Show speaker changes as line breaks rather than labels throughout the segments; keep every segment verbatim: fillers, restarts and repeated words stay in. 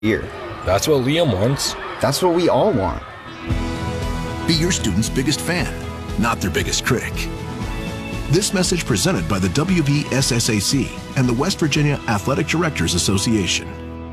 year.
That's what Liam wants.
That's what we all want.
Be your student's biggest fan, not their biggest critic. This message presented by the W V S S A C and the West Virginia Athletic Directors Association.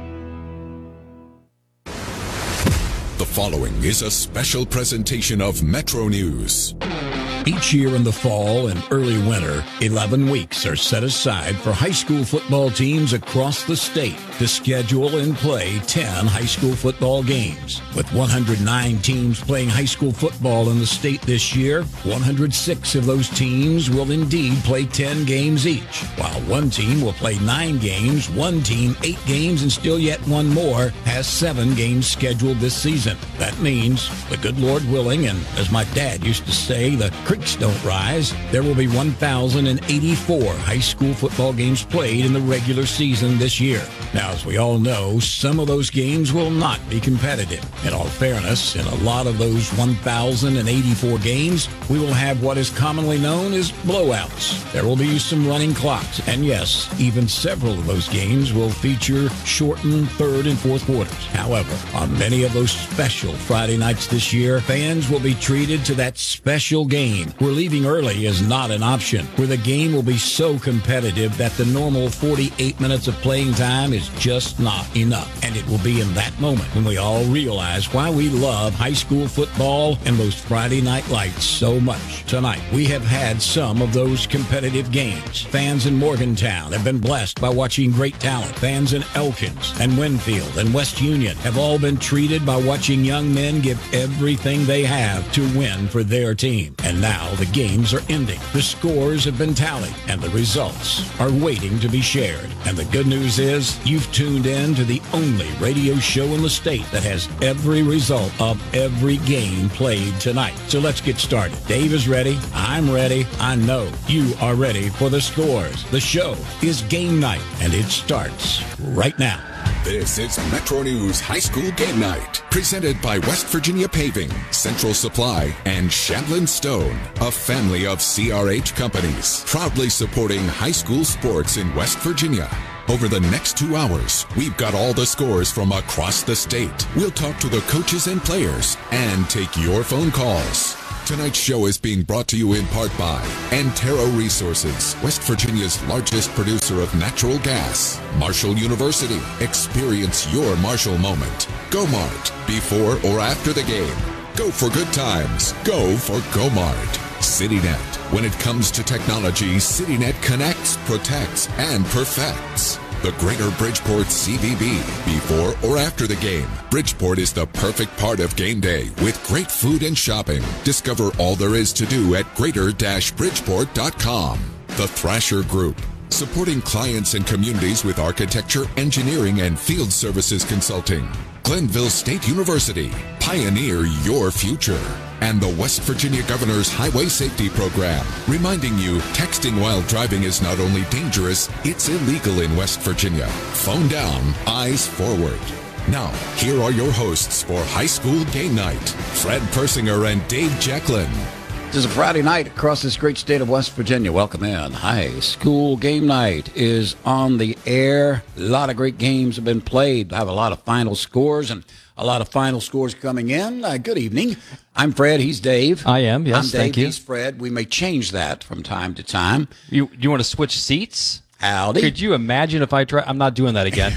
The following is a special presentation of Metro News.
Each year in the fall and early winter, eleven weeks are set aside for high school football teams across the state to schedule and play ten high school football games. With one hundred nine teams playing high school football in the state this year, one hundred six of those teams will indeed play ten games each, while one team will play nine games, one team eight games, and still yet one more has seven games scheduled this season. That means, the good Lord willing, and as my dad used to say, the creeks don't rise, there will be one thousand eighty-four high school football games played in the regular season this year. Now, as we all know, some of those games will not be competitive. In all fairness, in a lot of those one thousand eighty-four games, we will have what is commonly known as blowouts. There will be some running clocks, and yes, even several of those games will feature shortened third and fourth quarters. However, on many of those special Friday nights this year, fans will be treated to that special game where leaving early is not an option, where the game will be so competitive that the normal forty-eight minutes of playing time is just not enough. And it will be in that moment when we all realize why we love high school football and those Friday night lights so much. Tonight, we have had some of those competitive games. Fans in Morgantown have been blessed by watching great talent. Fans in Elkins and Winfield and West Union have all been treated by watching young men give everything they have to win for their team. And now the games are ending. The scores have been tallied, and the results are waiting to be shared. And the good news is, you've tuned in to the only radio show in the state that has every result of every game played tonight. So let's get started. Dave is ready. I'm ready. I know you are ready for the scores. The show is Game Night, and it starts right now.
This is Metro News High School Game Night, presented by West Virginia Paving, Central Supply, and Shandlin Stone, a family of C R H companies, proudly supporting high school sports in West Virginia. Over the next two hours, we've got all the scores from across the state. We'll talk to the coaches and players and take your phone calls. Tonight's show is being brought to you in part by Antero Resources, West Virginia's largest producer of natural gas. Marshall University, experience your Marshall moment. Go-Mart, before or after the game. Go for good times. Go for Go-Mart. CityNet, when it comes to technology, CityNet connects, protects, and perfects. The Greater Bridgeport C V B, before or after the game. Bridgeport is the perfect part of game day with great food and shopping. Discover all there is to do at greater bridgeport dot com. The Thrasher Group, supporting clients and communities with architecture, engineering, and field services consulting. Glenville State University, pioneer your future. And the West Virginia Governor's Highway Safety Program, reminding you texting while driving is not only dangerous, it's illegal in West Virginia. Phone down, eyes forward. Now, here are your hosts for High School Game Night, Fred Persinger and Dave Jacklin.
This is a Friday night across this great state of West Virginia. Welcome in. High School Game Night is on the air. A lot of great games have been played. I have a lot of final scores and a lot of final scores coming in. Uh, good evening. I'm Fred. He's Dave.
I am, yes,
I'm Dave,
thank you.
He's Fred. We may change that from time to time.
You you want to switch seats?
Howdy.
Could you imagine if I try? I'm not doing that again.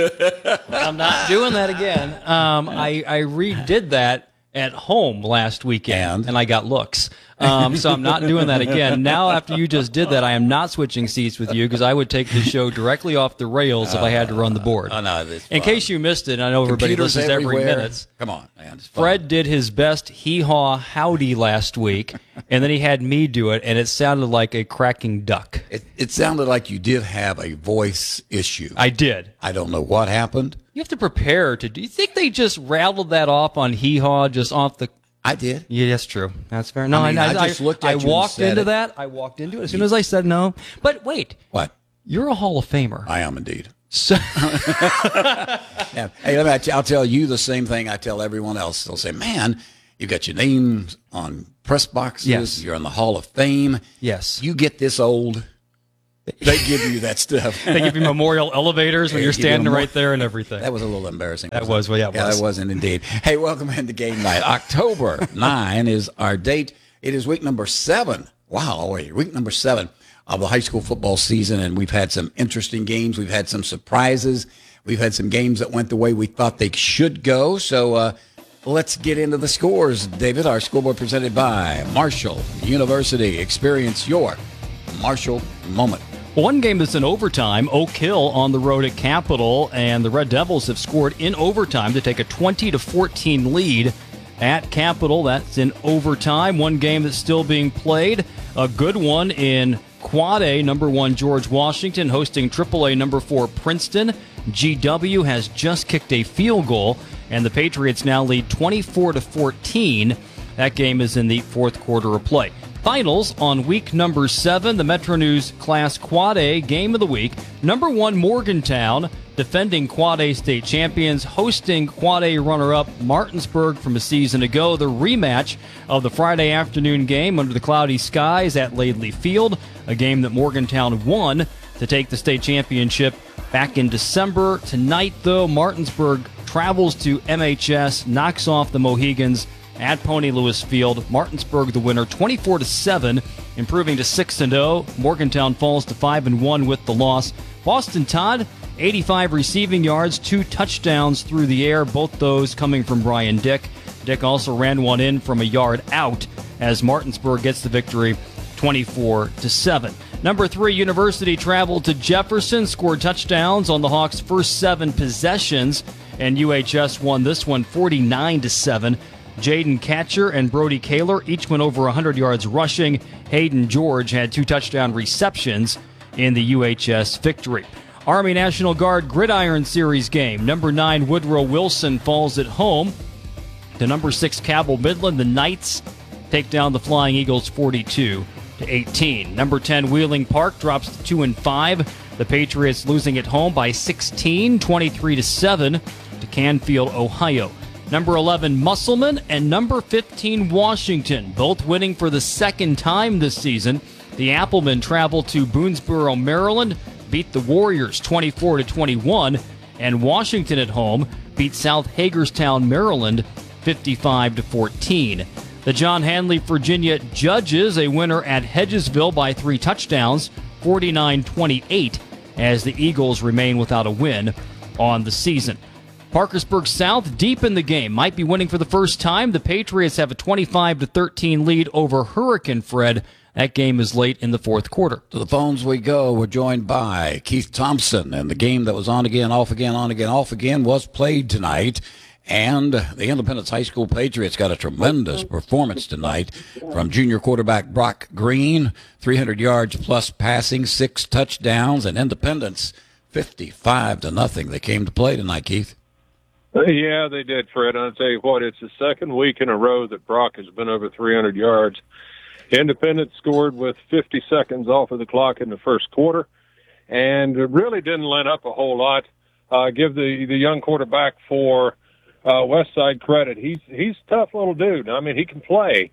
I'm not doing that again. Um, I, I redid that at home last weekend,
and,
and I got looks. Um, so I'm not doing that again. Now, after you just did that, I am not switching seats with you because I would take the show directly off the rails if I had to run the board.
Uh, no, it's
In
fun.
case you missed it, I know everybody
Computers
listens
everywhere.
every minute.
Come on, man. It's fun.
Fred did his best hee-haw howdy last week, and then he had me do it, and it sounded like a cracking duck.
It, it sounded like you did have a voice issue.
I did.
I don't know what happened.
You have to prepare to do. You think they just rattled that off on hee-haw just off the...
I did.
Yeah, that's true. That's fair. No,
I mean,
I,
I just looked at
I
you and
walked
said
into
it.
that. I walked into it as soon as I said no. But wait.
What?
You're a Hall of Famer.
I am indeed.
So,
yeah. Hey, let me, I'll tell you the same thing I tell everyone else. They'll say, man, you got your name on press boxes.
Yes.
You're in the Hall of Fame.
Yes.
You get this old,
They give you that stuff.
They give you memorial elevators when
They
you're
give you
standing
a mo-
right there and everything.
That was a little embarrassing.
That
wasn't
was,
it?
well, yeah, it
yeah,
was.
that wasn't indeed. Hey, welcome into game night. October ninth is our date. It is week number seven. Wow, wait, week number seven of the high school football season, and we've had some interesting games. We've had some surprises. We've had some games that went the way we thought they should go. So uh, let's get into the scores. David, our scoreboard presented by Marshall University. Experience your Marshall moment.
One game that's in overtime, Oak Hill on the road at Capital, and the Red Devils have scored in overtime to take a twenty to fourteen lead at Capital. That's in overtime. One game that's still being played, a good one in Quad A, number one George Washington hosting triple A number four Princeton. G W has just kicked a field goal, and the Patriots now lead twenty-four to fourteen. That game is in the fourth quarter of play. Finals on week number seven, the Metro News Class Quad A Game of the Week. Number one Morgantown, defending Quad A state champions, hosting Quad A runner-up Martinsburg from a season ago. The rematch of the Friday afternoon game under the cloudy skies at Laidley Field, a game that Morgantown won to take the state championship back in December. Tonight, though, Martinsburg travels to M H S, knocks off the Mohegans at Pony Lewis Field. Martinsburg the winner, twenty-four to seven, improving to six and oh. Morgantown falls to five and one with the loss. Boston Todd, eighty-five receiving yards, two touchdowns through the air, both those coming from Brian Dick. Dick also ran one in from a yard out as Martinsburg gets the victory, twenty-four to seven. Number three, University traveled to Jefferson, scored touchdowns on the Hawks' first seven possessions, and U H S won this one forty-nine to seven. Jaden Catcher and Brody Kaler each went over one hundred yards rushing. Hayden George had two touchdown receptions in the U H S victory. Army National Guard Gridiron Series game. Number nine Woodrow Wilson falls at home to number six Cabell Midland. The Knights take down the Flying Eagles forty-two to eighteen. Number ten Wheeling Park drops to two and five. The Patriots losing at home by sixteen, twenty-three to seven to Canfield, Ohio. Number eleven, Musselman, and number fifteen, Washington, both winning for the second time this season. The Applemen travel to Boonesboro, Maryland, beat the Warriors twenty-four to twenty-one, and Washington at home beat South Hagerstown, Maryland, fifty-five to fourteen. The John Hanley Virginia Judges a winner at Hedgesville by three touchdowns, forty-nine twenty-eight, as the Eagles remain without a win on the season. Parkersburg South deep in the game, might be winning for the first time. The Patriots have a twenty-five to thirteen lead over Hurricane Fred. That game is late in the fourth quarter.
To the phones we go. We're joined by Keith Thompson, and the game that was on again, off again, on again, off again was played tonight. And the Independence High School Patriots got a tremendous performance tonight from junior quarterback Brock Green, three hundred yards plus passing, six touchdowns, and Independence fifty-five to nothing. They came to play tonight, Keith.
Yeah, they did, Fred. I'll tell you what, it's the second week in a row that Brock has been over three hundred yards. Independence scored with fifty seconds off of the clock in the first quarter, and it really didn't let up a whole lot. Uh, give the, the young quarterback for uh, Westside credit. He's he's a tough little dude. I mean, he can play,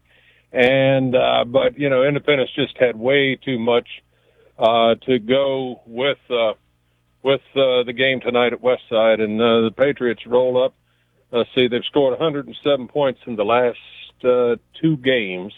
and uh, but you know, Independence just had way too much uh, to go with. Uh, with uh, the game tonight at Westside, and uh, the Patriots roll up. Uh, see, they've scored one hundred seven points in the last uh, two games,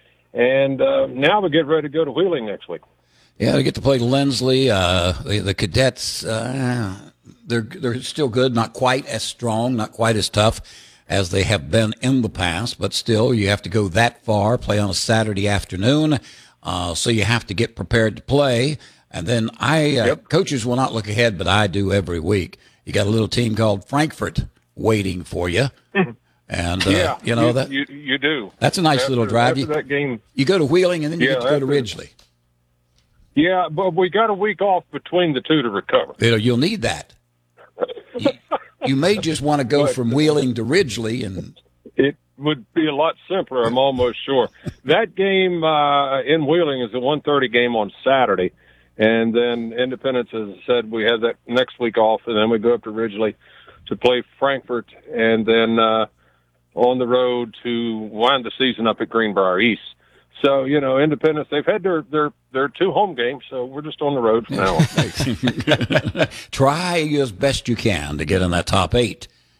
and uh, now we get ready to go to Wheeling next week.
Yeah, they get to play Lindsley. Uh, the, the Cadets, uh, they're they're still good, not quite as strong, not quite as tough as they have been in the past, but still, you have to go that far, play on a Saturday afternoon, uh, so you have to get prepared to play. And then I, uh, yep. coaches will not look ahead, but I do every week. You got a little team called Frankfort waiting for you. And, uh,
yeah,
you know,
you,
that
you, you do.
That's a nice
after,
little drive.
After
You,
that game,
you go to Wheeling and then you
yeah,
get to go
after,
to Ridgely.
Yeah, but we got a week off between the two to recover.
You know, you'll need that. you, you may just want to go but, from Wheeling to Ridgely. And
it would be a lot simpler, I'm almost sure. That game uh, in Wheeling is a one thirty game on Saturday. And then Independence, as I said, we have that next week off, and then we go up to Ridgely to play Frankfort, and then uh, on the road to wind the season up at Greenbrier East. So, you know, Independence, they've had their, their, their two home games, so we're just on the road from now on.
Try as best you can to get in that top eight.